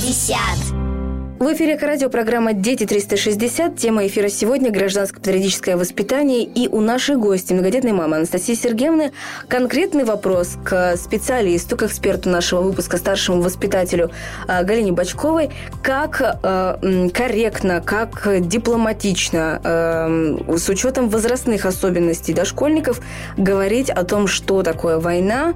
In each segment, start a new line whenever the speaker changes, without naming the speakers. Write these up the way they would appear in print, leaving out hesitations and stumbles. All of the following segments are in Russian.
360.
В эфире радиопрограмма «Дети 360». Тема эфира сегодня – гражданско-патриотическое воспитание. И у нашей гости, многодетной мамы Анастасии Сергеевны, конкретный вопрос к специалисту, к эксперту нашего выпуска, старшему воспитателю Галине Бочковой. Как корректно, как дипломатично, с учетом возрастных особенностей дошкольников, говорить о том, что такое война,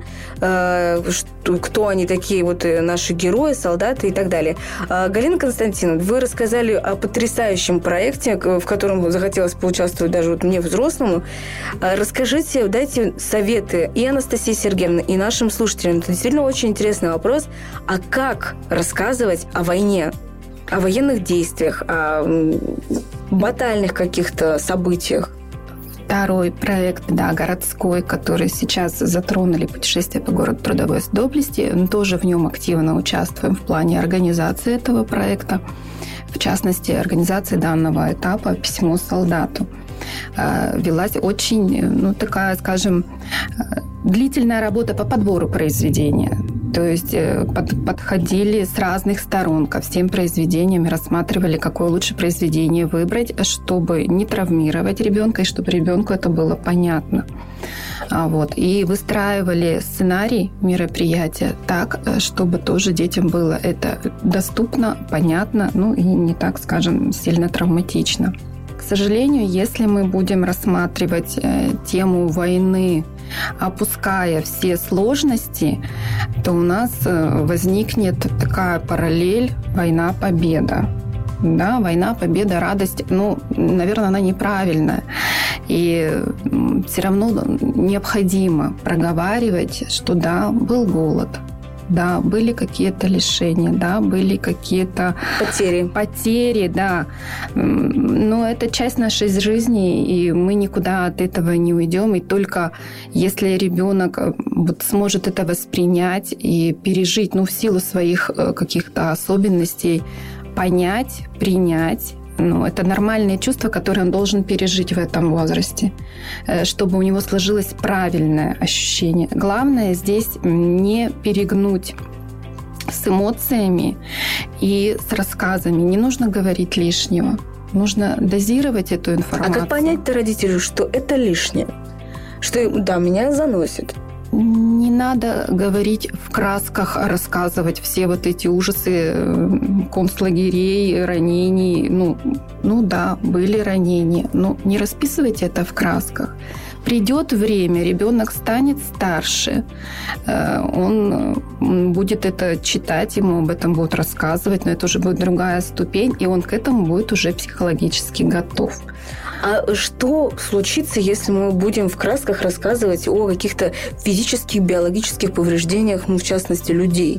кто они такие, вот наши герои, солдаты и так далее. Галина Константиновна, вы рассказали о потрясающем проекте, в котором захотелось поучаствовать даже вот мне, взрослому. Расскажите, дайте советы и Анастасии Сергеевне, и нашим слушателям. Это действительно очень интересный вопрос. А как рассказывать о войне, о военных действиях, о батальных каких-то событиях?
Второй проект, городской, который сейчас затронули «Путешествие по городу трудовой доблести». Тоже в нем активно участвуем в плане организации этого проекта. В частности, организации данного этапа «Письмо солдату». Велась очень, такая, скажем, длительная работа по подбору произведения. То есть подходили с разных сторон ко всем произведениям и рассматривали, какое лучше произведение выбрать, чтобы не травмировать ребенка и чтобы ребенку это было понятно. И выстраивали сценарий мероприятия так, чтобы тоже детям было это доступно, понятно, и не так, скажем, сильно травматично. К сожалению, если мы будем рассматривать тему войны, опуская все сложности, то у нас возникнет такая параллель война-победа. Да, война, победа, радость, наверное, она неправильная. И все равно необходимо проговаривать, что да, был голод, да, были какие-то лишения, да, были какие-то потери, да. Но это часть нашей жизни, и мы никуда от этого не уйдем. И только если ребенок сможет это воспринять и пережить, в силу своих каких-то особенностей, понять, принять, это нормальные чувства, которые он должен пережить в этом возрасте, чтобы у него сложилось правильное ощущение. Главное здесь не перегнуть с эмоциями и с рассказами. Не нужно говорить лишнего. Нужно дозировать эту информацию.
А как понять-то родителю, что это лишнее? Что, да, меня заносит.
Не надо говорить в красках, рассказывать все вот эти ужасы концлагерей, ранений. Да, были ранения. Не расписывайте это в красках. Придет время, ребенок станет старше, он будет это читать, ему об этом будут рассказывать, но это уже будет другая ступень, и он к этому будет уже психологически готов.
А что случится, если мы будем в красках рассказывать о каких-то физических, биологических повреждениях, в частности, людей?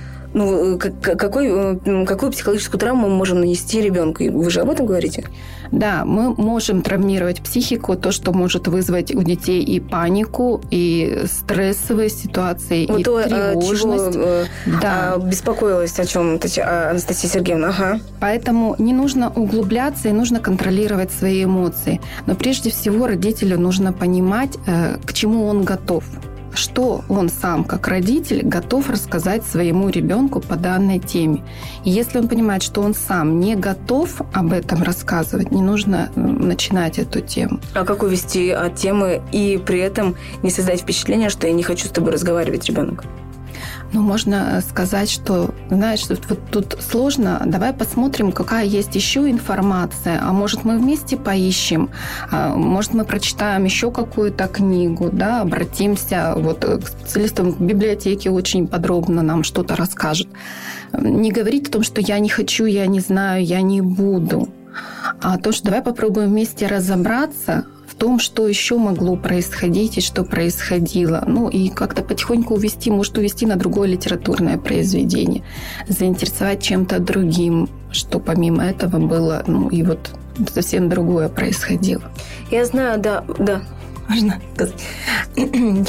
Какую психологическую травму мы можем нанести ребенку? Вы же об этом говорите?
Да, мы можем травмировать психику, то, что может вызвать у детей и панику, и стрессовые ситуации, и тревожность.
Беспокоилась о чем Анастасия Сергеевна. Ага.
Поэтому не нужно углубляться и нужно контролировать свои эмоции. Но прежде всего родителю нужно понимать, к чему он готов. Что он сам, как родитель, готов рассказать своему ребенку по данной теме. И если он понимает, что он сам не готов об этом рассказывать, не нужно начинать эту тему.
А как увести от темы и при этом не создать впечатление, что я не хочу с тобой разговаривать, ребенок?
Можно сказать, что, знаешь, вот тут сложно. Давай посмотрим, какая есть еще информация. А может, мы вместе поищем? Может, мы прочитаем еще какую-то книгу, да? Обратимся к специалистам в библиотеке, очень подробно нам что-то расскажут. Не говорить о том, что я не хочу, я не знаю, я не буду. А то, что давай попробуем вместе разобраться в том, что еще могло происходить и что происходило. И как-то потихоньку увести на другое литературное произведение. Заинтересовать чем-то другим, что помимо этого было, и совсем другое происходило.
Я знаю, да. Можно сказать?